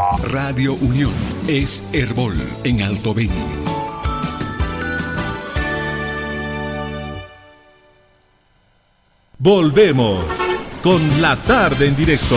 Radio Unión es Herbol en Alto Beni. Volvemos con la tarde en directo.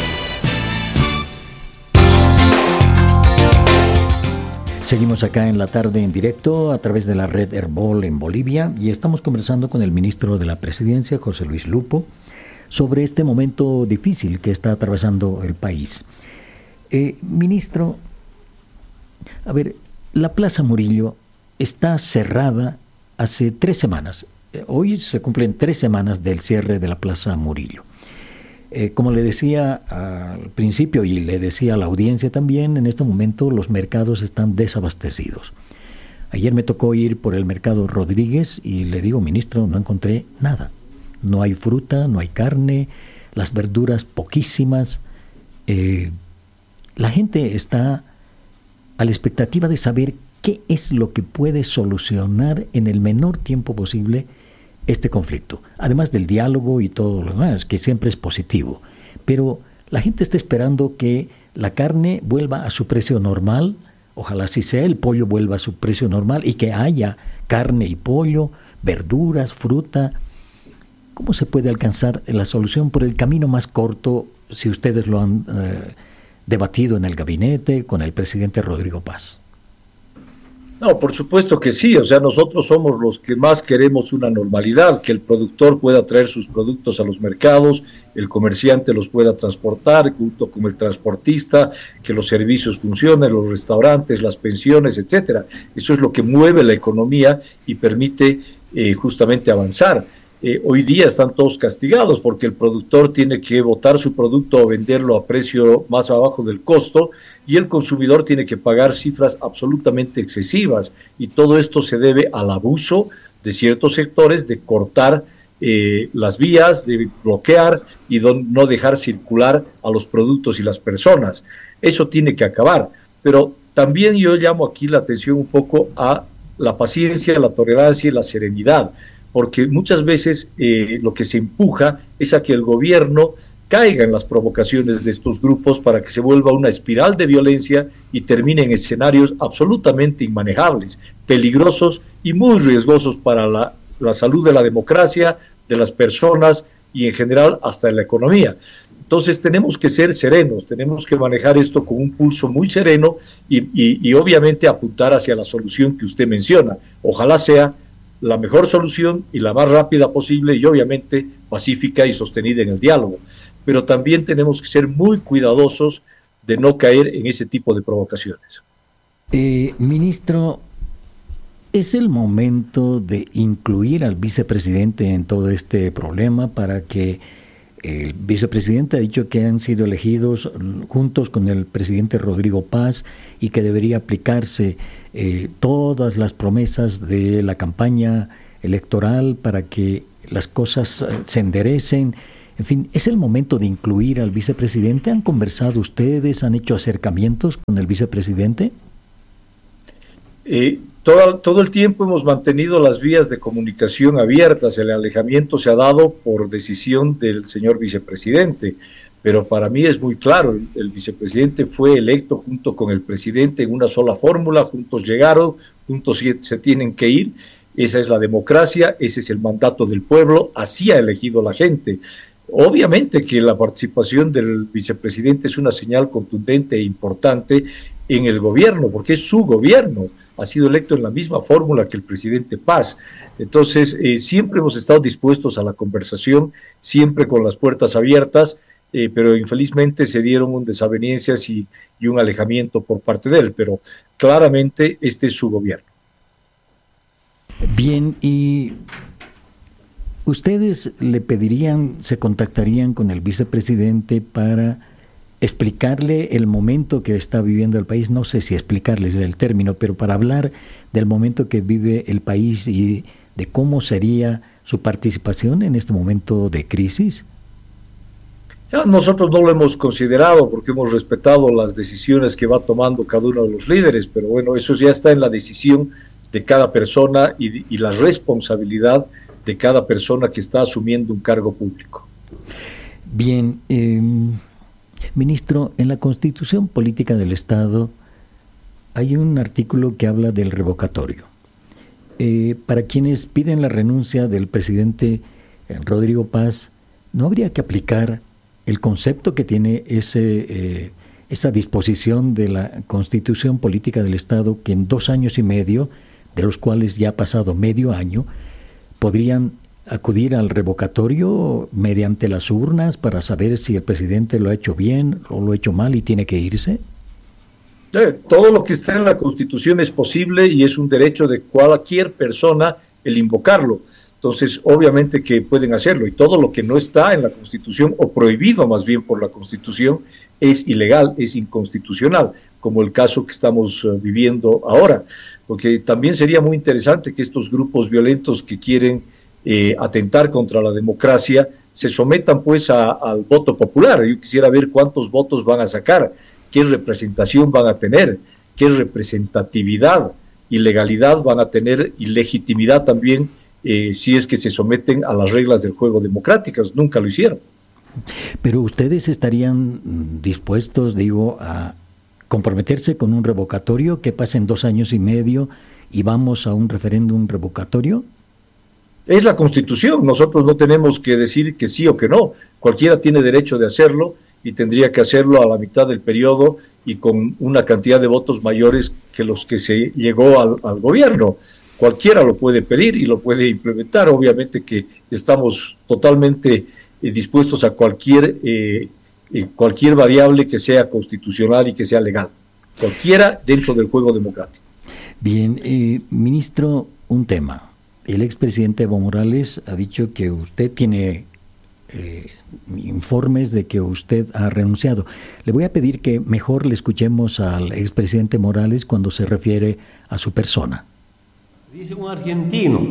Seguimos acá en la tarde en directo a través de la red Herbol en Bolivia y estamos conversando con el ministro de la Presidencia, José Luis Lupo, sobre este momento difícil que está atravesando el país. Ministro, a ver, la Plaza Murillo está cerrada hace 3 semanas. Hoy se cumplen 3 semanas del cierre de la Plaza Murillo. Como le decía al principio y le decía a la audiencia también, en este momento los mercados están desabastecidos. Ayer me tocó ir por el mercado Rodríguez y le digo, ministro, no encontré nada. No hay fruta, no hay carne, las verduras poquísimas. La gente está a la expectativa de saber qué es lo que puede solucionar en el menor tiempo posible este conflicto, además del diálogo y todo lo demás, que siempre es positivo. Pero la gente está esperando que la carne vuelva a su precio normal, ojalá así sea, el pollo vuelva a su precio normal y que haya carne y pollo, verduras, fruta. ¿Cómo se puede alcanzar la solución por el camino más corto, si ustedes lo han debatido en el gabinete con el presidente Rodrigo Paz? No, por supuesto que sí, o sea, nosotros somos los que más queremos una normalidad, que el productor pueda traer sus productos a los mercados, el comerciante los pueda transportar junto con el transportista, que los servicios funcionen, los restaurantes, las pensiones, etcétera. Eso es lo que mueve la economía y permite justamente avanzar. Hoy día están todos castigados porque el productor tiene que botar su producto o venderlo a precio más abajo del costo y el consumidor tiene que pagar cifras absolutamente excesivas, y todo esto se debe al abuso de ciertos sectores de cortar las vías, de bloquear y no dejar circular a los productos y las personas. Eso tiene que acabar, pero también yo llamo aquí la atención un poco a la paciencia, la tolerancia y la serenidad, porque muchas veces lo que se empuja es a que el gobierno caiga en las provocaciones de estos grupos para que se vuelva una espiral de violencia y termine en escenarios absolutamente inmanejables, peligrosos y muy riesgosos para la salud de la democracia, de las personas y en general hasta de la economía. Entonces tenemos que ser serenos, tenemos que manejar esto con un pulso muy sereno y obviamente apuntar hacia la solución que usted menciona. Ojalá sea la mejor solución y la más rápida posible y obviamente pacífica y sostenida en el diálogo. Pero también tenemos que ser muy cuidadosos de no caer en ese tipo de provocaciones. Ministro, ¿es el momento de incluir al vicepresidente en todo este problema para que el vicepresidente ha dicho que han sido elegidos juntos con el presidente Rodrigo Paz y que debería aplicarse todas las promesas de la campaña electoral para que las cosas se enderecen? En fin, ¿es el momento de incluir al vicepresidente? ¿Han conversado ustedes? ¿Han hecho acercamientos con el vicepresidente? Todo el tiempo hemos mantenido las vías de comunicación abiertas. El alejamiento se ha dado por decisión del señor vicepresidente, pero para mí es muy claro, el vicepresidente fue electo junto con el presidente en una sola fórmula, juntos llegaron, juntos se tienen que ir. Esa es la democracia, ese es el mandato del pueblo, así ha elegido la gente. Obviamente que la participación del vicepresidente es una señal contundente e importante en el gobierno, porque es su gobierno, ha sido electo en la misma fórmula que el presidente Paz. Entonces, siempre hemos estado dispuestos a la conversación, siempre con las puertas abiertas, pero infelizmente se dieron desavenencias y un alejamiento por parte de él, pero claramente este es su gobierno. Bien, y ¿ustedes le pedirían, se contactarían con el vicepresidente para explicarle el momento que está viviendo el país? No sé si explicarles el término, pero para hablar del momento que vive el país y de cómo sería su participación en este momento de crisis. Ya nosotros no lo hemos considerado porque hemos respetado las decisiones que va tomando cada uno de los líderes, pero bueno, eso ya está en la decisión de cada persona y la responsabilidad de cada persona que está asumiendo un cargo público. Bien, Ministro, en la Constitución Política del Estado hay un artículo que habla del revocatorio. Para quienes piden la renuncia del presidente Rodrigo Paz, ¿no habría que aplicar el concepto que tiene esa disposición de la Constitución Política del Estado, que en 2 años y medio, de los cuales ya ha pasado medio año, podrían acudir al revocatorio mediante las urnas para saber si el presidente lo ha hecho bien o lo ha hecho mal y tiene que irse? Todo lo que está en la Constitución es posible y es un derecho de cualquier persona el invocarlo. Entonces, obviamente que pueden hacerlo, y todo lo que no está en la Constitución, o prohibido más bien por la Constitución, es ilegal, es inconstitucional, como el caso que estamos viviendo ahora. Porque también sería muy interesante que estos grupos violentos que quieren atentar contra la democracia se sometan pues al voto popular. Yo quisiera ver cuántos votos van a sacar, qué representación van a tener, qué representatividad y legalidad van a tener, y legitimidad también, si es que se someten a las reglas del juego democráticas. Nunca lo hicieron. Pero ustedes estarían dispuestos, digo, a comprometerse con un revocatorio, que pasen 2 años y medio y vamos a un referéndum revocatorio. Es la Constitución, nosotros no tenemos que decir que sí o que no, cualquiera tiene derecho de hacerlo y tendría que hacerlo a la mitad del periodo y con una cantidad de votos mayores que los que se llegó al gobierno. Cualquiera lo puede pedir y lo puede implementar. Obviamente que estamos totalmente dispuestos a cualquier variable que sea constitucional y que sea legal. Cualquiera dentro del juego democrático. Bien, ministro, un tema. El expresidente Evo Morales ha dicho que usted tiene informes de que usted ha renunciado. Le voy a pedir que mejor le escuchemos al expresidente Morales cuando se refiere a su persona. Dice un argentino.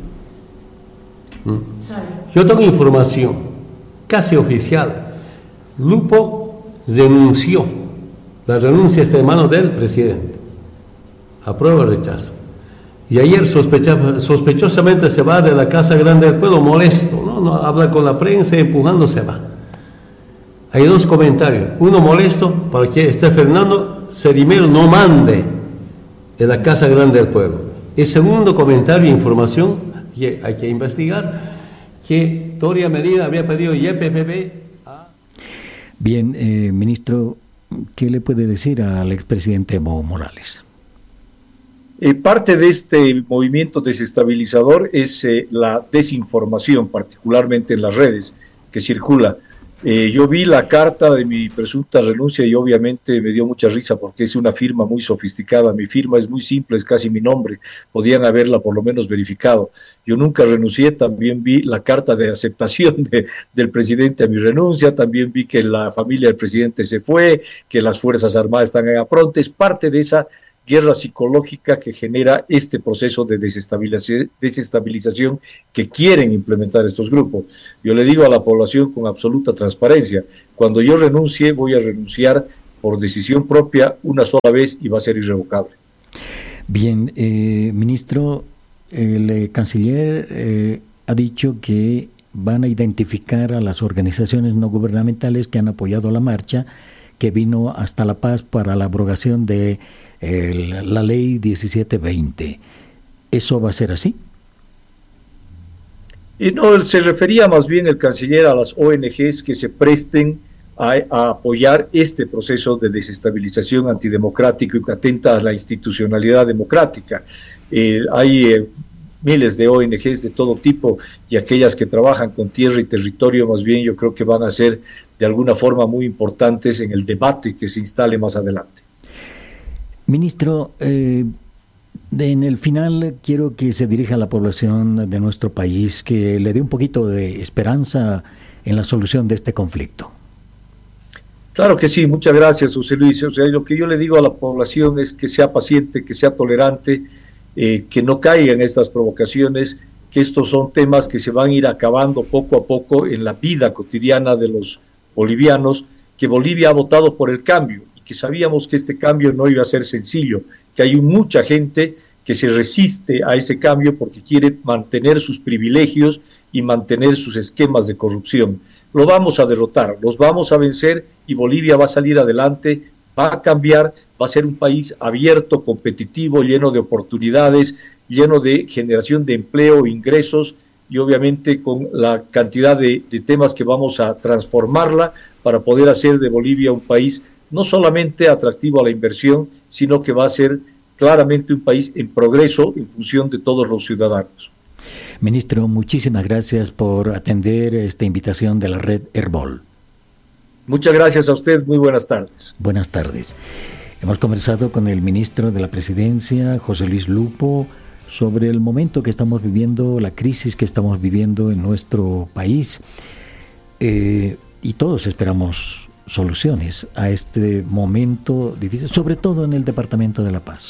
Yo tengo información casi oficial. Lupo renunció. La renuncia está en manos del presidente. Aprueba o rechazo. Y ayer sospechosamente se va de la Casa Grande del Pueblo molesto, no habla con la prensa, empujando se va. Hay 2 comentarios. Uno molesto para que Fernando Cerimero no mande de la Casa Grande del Pueblo. El segundo comentario, información que hay que investigar, que Doria Medina había pedido YPPB a... Bien, ministro, ¿qué le puede decir al expresidente Evo Morales? Parte de este movimiento desestabilizador es la desinformación, particularmente en las redes, que circula. Yo vi la carta de mi presunta renuncia y obviamente me dio mucha risa porque es una firma muy sofisticada. Mi firma es muy simple, es casi mi nombre. Podían haberla por lo menos verificado. Yo nunca renuncié. También vi la carta de aceptación del presidente a mi renuncia. También vi que la familia del presidente se fue, que las Fuerzas Armadas están en apronte. Es parte de esa guerra psicológica que genera este proceso de desestabilización que quieren implementar estos grupos. Yo le digo a la población con absoluta transparencia, cuando yo renuncie, voy a renunciar por decisión propia una sola vez y va a ser irrevocable. Bien, ministro, el canciller ha dicho que van a identificar a las organizaciones no gubernamentales que han apoyado la marcha, que vino hasta La Paz para la abrogación de la ley 1720. ¿Eso va a ser así? Y no, se refería más bien el canciller a las ONGs que se presten a apoyar este proceso de desestabilización antidemocrático y que atenta a la institucionalidad democrática. Hay miles de ONGs de todo tipo y aquellas que trabajan con tierra y territorio, más bien yo creo que van a ser de alguna forma muy importantes en el debate que se instale más adelante. Ministro, en el final quiero que se dirija a la población de nuestro país, que le dé un poquito de esperanza en la solución de este conflicto. Claro que sí, muchas gracias, José Luis. O sea, lo que yo le digo a la población es que sea paciente, que sea tolerante, que no caiga en estas provocaciones, que estos son temas que se van a ir acabando poco a poco en la vida cotidiana de los bolivianos, que Bolivia ha votado por el cambio, que sabíamos que este cambio no iba a ser sencillo, que hay mucha gente que se resiste a ese cambio porque quiere mantener sus privilegios y mantener sus esquemas de corrupción. lo vamos a derrotar, los vamos a vencer y Bolivia va a salir adelante, va a cambiar, va a ser un país abierto, competitivo, lleno de oportunidades, lleno de generación de empleo, ingresos y obviamente con la cantidad de temas que vamos a transformarla para poder hacer de Bolivia un país no solamente atractivo a la inversión, sino que va a ser claramente un país en progreso en función de todos los ciudadanos. Ministro, muchísimas gracias por atender esta invitación de la red Herbol. Muchas gracias a usted, muy buenas tardes. Buenas tardes. Hemos conversado con el ministro de la Presidencia, José Luis Lupo, sobre el momento que estamos viviendo, la crisis que estamos viviendo en nuestro país. Y todos esperamos soluciones a este momento difícil, sobre todo en el Departamento de La Paz,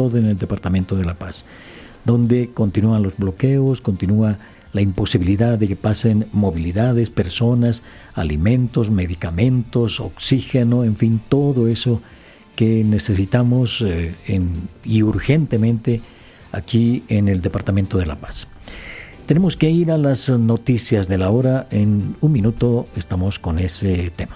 donde continúan los bloqueos, continúa la imposibilidad de que pasen movilidades, personas, alimentos, medicamentos, oxígeno, en fin, todo eso que necesitamos y urgentemente aquí en el Departamento de La Paz. Tenemos que ir a las noticias de la hora. En un minuto estamos con ese tema.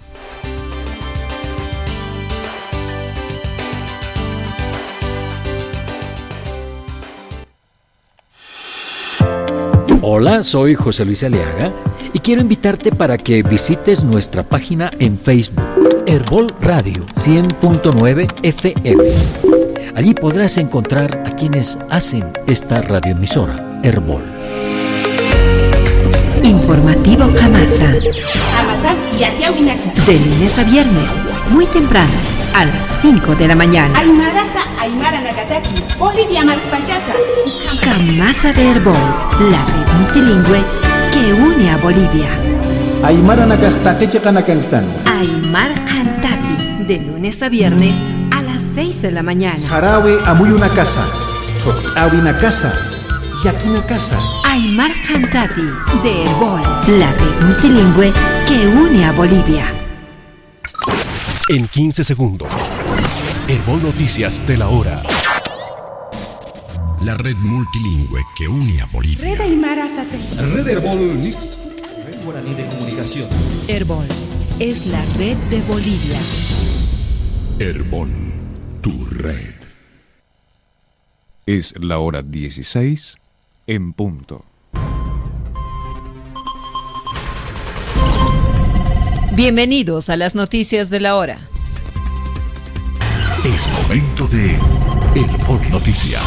Hola, soy José Luis Aliaga y quiero invitarte para que visites nuestra página en Facebook, Herbol Radio 100.9 FM. Allí podrás encontrar a quienes hacen esta radioemisora, Herbol. Informativo Jamasa. De lunes a viernes, muy temprano, a las 5 de la mañana. Jamasa de Herbol, la red multilingüe que une a Bolivia. Aymara Cantati, de lunes a viernes, a las 6 de la mañana. Sarawe amuy una casa, Awi una casa, Yaki una casa. Aymar Cantati, de Herbol, la red multilingüe que une a Bolivia. En 15 segundos, Herbol Noticias de la hora. La red multilingüe que une a Bolivia. Red Aymara Satélite. Red Herbol. Red Guaraní de Comunicación. Herbol es la red de Bolivia. Herbol, tu red. Es la hora 16 en punto. Bienvenidos a las noticias de la hora. Es momento de Herbol Noticias.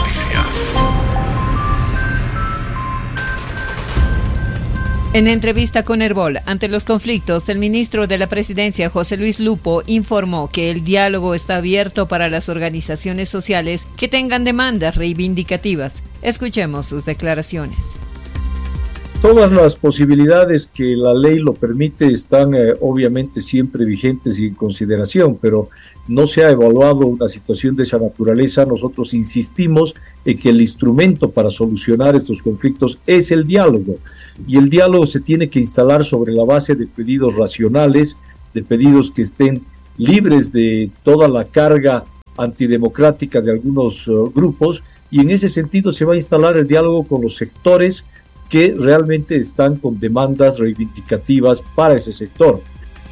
En entrevista con Herbol, ante los conflictos, el ministro de la Presidencia, José Luis Lupo, informó que el diálogo está abierto para las organizaciones sociales que tengan demandas reivindicativas. Escuchemos sus declaraciones. Todas las posibilidades que la ley lo permite están obviamente siempre vigentes y en consideración, pero no se ha evaluado una situación de esa naturaleza. Nosotros insistimos en que el instrumento para solucionar estos conflictos es el diálogo, y el diálogo se tiene que instalar sobre la base de pedidos racionales, de pedidos que estén libres de toda la carga antidemocrática de algunos grupos, y en ese sentido se va a instalar el diálogo con los sectores que realmente están con demandas reivindicativas para ese sector.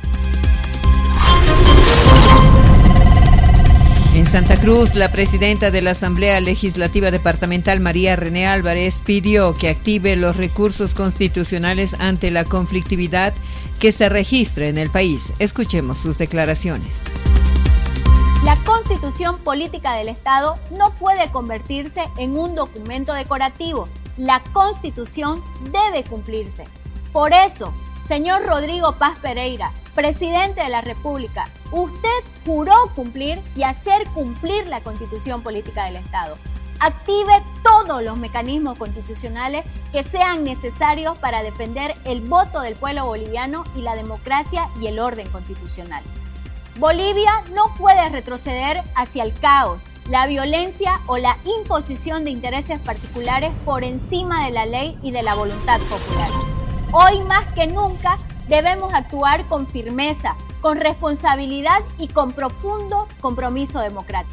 En Santa Cruz, la presidenta de la Asamblea Legislativa Departamental, María René Álvarez, pidió que active los recursos constitucionales ante la conflictividad que se registra en el país. Escuchemos sus declaraciones. La Constitución Política del Estado no puede convertirse en un documento decorativo. La Constitución debe cumplirse. Por eso, señor Rodrigo Paz Pereira, presidente de la República, usted juró cumplir y hacer cumplir la Constitución Política del Estado. Active todos los mecanismos constitucionales que sean necesarios para defender el voto del pueblo boliviano y la democracia y el orden constitucional. Bolivia no puede retroceder hacia el caos, la violencia o la imposición de intereses particulares por encima de la ley y de la voluntad popular. Hoy más que nunca debemos actuar con firmeza, con responsabilidad y con profundo compromiso democrático.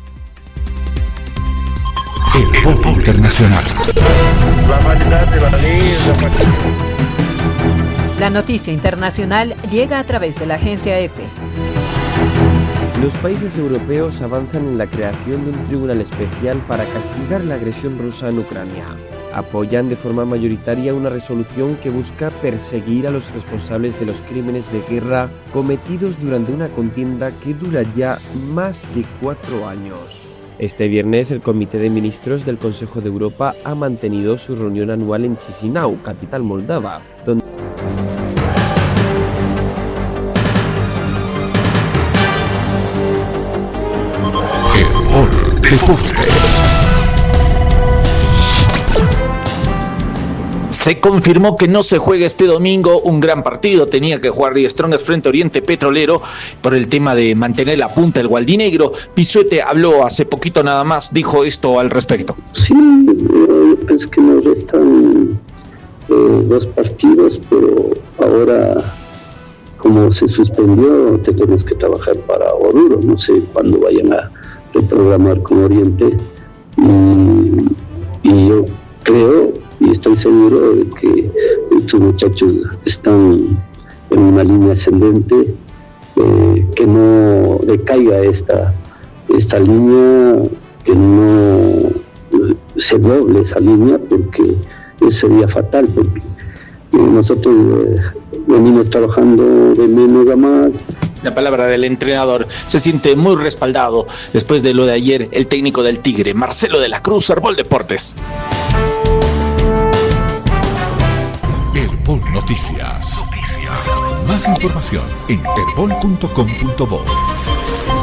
Herbol Internacional. La variedad de la ley es la La noticia internacional llega a través de la agencia EFE. Los países europeos avanzan en la creación de un tribunal especial para castigar la agresión rusa en Ucrania. Apoyan de forma mayoritaria una resolución que busca perseguir a los responsables de los crímenes de guerra cometidos durante una contienda que dura ya más de 4 años. Este viernes, el Comité de Ministros del Consejo de Europa ha mantenido su reunión anual en Chisinau, capital moldava, donde Herbol Deportes. Se confirmó que no se juega este domingo un gran partido. Tenía que jugar Die Strongest frente a Oriente Petrolero por el tema de mantener la punta del Gualdinegro. Pisuete habló hace poquito nada más, dijo esto al respecto. Sí, yo pienso que nos restan 2 partidos, pero ahora, como se suspendió, tenemos que trabajar para Oruro. No sé cuándo vayan a reprogramar con Oriente. Y yo creo y estoy seguro de que estos muchachos están en una línea ascendente, que no decaiga esta línea, que no se doble esa línea, porque eso sería fatal, porque nosotros venimos trabajando de menos a más. La palabra del entrenador, se siente muy respaldado después de lo de ayer el técnico del Tigre, Marcelo de la Cruz, Herbol Deportes. Herbol Noticias. Más información en herbol.com.bo.